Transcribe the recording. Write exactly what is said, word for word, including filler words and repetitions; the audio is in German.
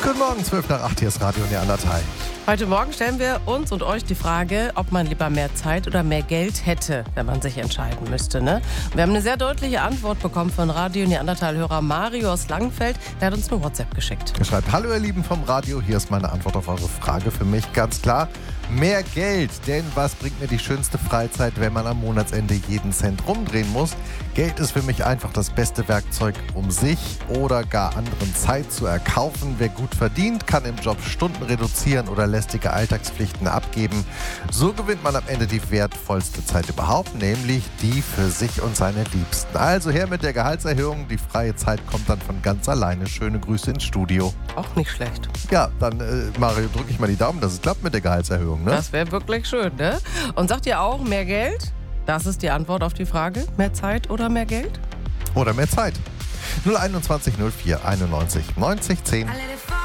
Guten Morgen, zwölf nach acht, hier ist Radio Neandertal. Heute Morgen stellen wir uns und euch die Frage, ob man lieber mehr Zeit oder mehr Geld hätte, wenn man sich entscheiden müsste. Ne? Wir haben eine sehr deutliche Antwort bekommen von Radio Neandertal-Hörer Mario aus Langenfeld. Der hat uns eine WhatsApp geschickt. Er schreibt: Hallo ihr Lieben vom Radio, hier ist meine Antwort auf eure Frage. Für mich ganz klar, mehr Geld. Denn was bringt mir die schönste Freizeit, wenn man am Monatsende jeden Cent rumdrehen muss? Geld ist für mich einfach das beste Werkzeug, um sich oder gar anderen Zeit zu erkaufen. Wer gut verdient, kann im Job Stunden reduzieren oder lästige Alltagspflichten abgeben. So gewinnt man am Ende die wertvollste Zeit überhaupt, nämlich die für sich und seine Liebsten. Also her mit der Gehaltserhöhung, die freie Zeit kommt dann von ganz alleine. Schöne Grüße ins Studio. Auch nicht schlecht. Ja, dann äh, Mario, drücke ich mal die Daumen, dass es klappt mit der Gehaltserhöhung. Ne? Das wäre wirklich schön, ne? Und sagt ihr auch mehr Geld? Das ist die Antwort auf die Frage. Mehr Zeit oder mehr Geld? Oder mehr Zeit. null einundzwanzig null vier einundneunzig neunzig zehn.